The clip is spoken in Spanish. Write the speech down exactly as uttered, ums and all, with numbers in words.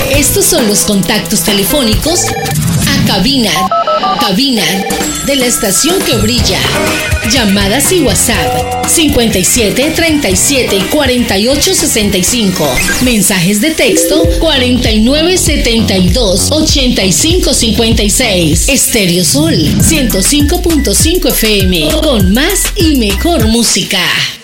Estos son los contactos telefónicos a cabina, cabina de la estación que brilla. Llamadas y WhatsApp cincuenta y siete, treinta y siete, cuarenta y ocho, sesenta y cinco. Mensajes de texto cuarenta y nueve, setenta y dos, ochenta y cinco, cincuenta y seis. Estéreo Sol ciento cinco punto cinco F M con más y mejor música.